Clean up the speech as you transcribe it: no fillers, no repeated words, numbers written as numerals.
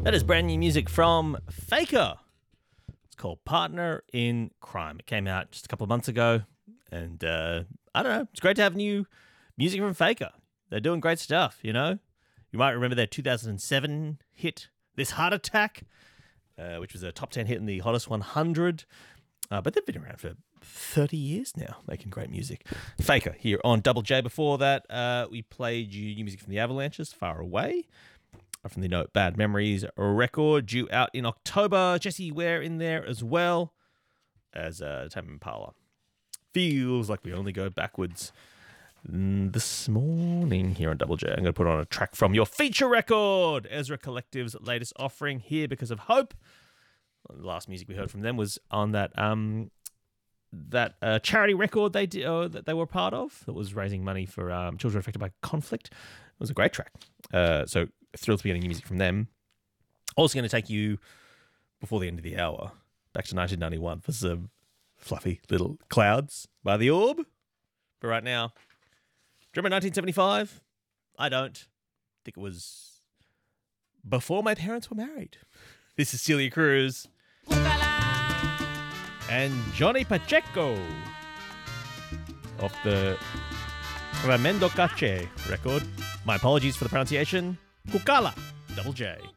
That is brand new music from Faker. It's called Partner in Crime. It came out just a couple of months ago. And I don't know, it's great to have new music from Faker. They're doing great stuff, you know? You might remember their 2007 hit, This Heart Attack, which was a top 10 hit in the Hottest 100. But they've been around for 30 years now, making great music. Faker here on Double J. Before that, we played you new music from the Avalanches, Far Away, from the No Bad Memories record, due out in October. Jessie Ware in there as well as Tame Impala. Feels like we only go backwards this morning here on Double J. I'm going to put on a track from your feature record, Ezra Collective's latest offering, Here Because of Hope. The last music we heard from them was on that charity record they did, that they were part of, that was raising money for children affected by conflict. It was a great track. So thrilled to be getting new music from them. Also going to take you, before the end of the hour, back to 1991 for some fluffy little Clouds by The Orb. But right now, do you remember 1975? I don't. I think it was before my parents were married. This is Celia Cruz and Johnny Pacheco off the Ramendo Cache record. My apologies for the pronunciation. Kukala, Double J.